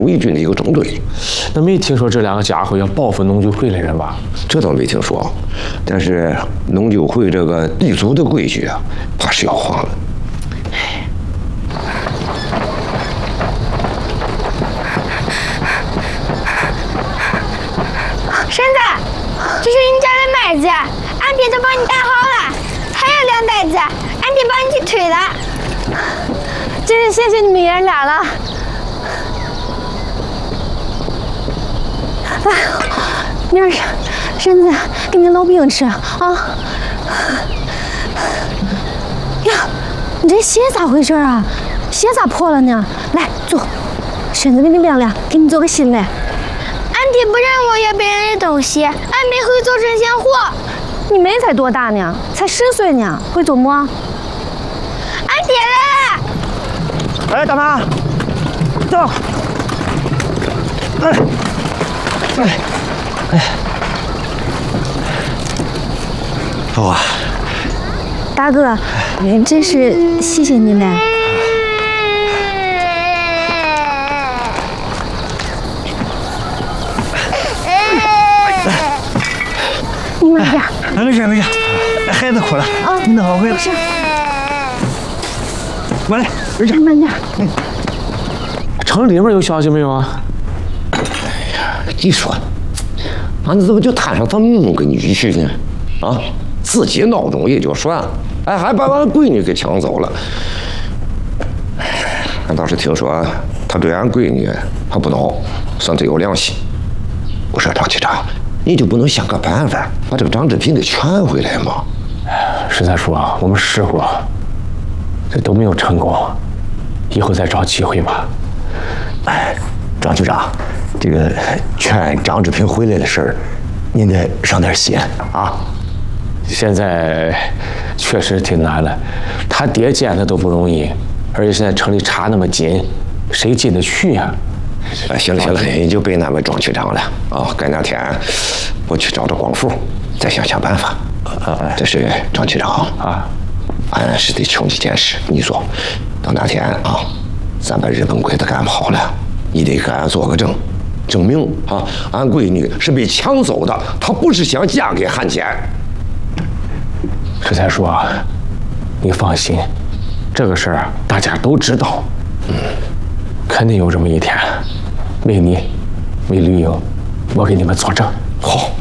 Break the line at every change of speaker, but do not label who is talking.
伪军的一个中队。
那没听说这两个家伙要报复农救会的人吧？
这倒没听说，但是农救会这个地主的规矩啊，怕是要黄了。
婶子，这是你家的麦子，俺爹都帮你打好了，还有2袋子，俺爹帮你去推了。真是谢谢你们爷俩了。来，明儿婶子给你烙饼吃啊！呀，你这鞋咋回事啊？鞋咋破了呢？来坐，婶子给你晾晾，给你做个新的。俺爹不让我要别人的东西，俺妹会做针线活。你妹才多大呢？才10岁呢，会做么？俺爹来了！
哎，大妈，走。走啊！
大哥，真是谢谢您了。你慢点。
没事。孩子哭了啊，你弄好回来。
是。
过来，儿子。
慢点。
城里面有消息没有啊？
哎呀，你说，俺怎么就摊上这么个女婿呢？啊，自己孬种也就算了，哎，还把俺闺女给抢走了。俺倒是听说他对俺闺女还不孬，算是有良心。我说张局长，你就不能想个办法把这个张志平给劝回来吗？
实在说啊，我们试过，这都没有成功，以后再找机会吧。
哎，张局长，这个劝张志平回来的事儿，您得上点心啊。
现在确实挺难的，他爹见他都不容易，而且现在城里查那么紧，谁进得去呀？
哎，行了，你就别难为庄局长了啊！改哪天我去找广富，再想想办法。这是庄局长啊，俺是得求你件事，你说，到哪天啊，咱把日本鬼子干跑了，你得给俺做个证明啊，俺闺女是被抢走的，她不是想嫁给汉奸。
石才说，你放心，这个事儿大家都知道，肯定有这么一天。为你，为绿英，我给你们作证。
好。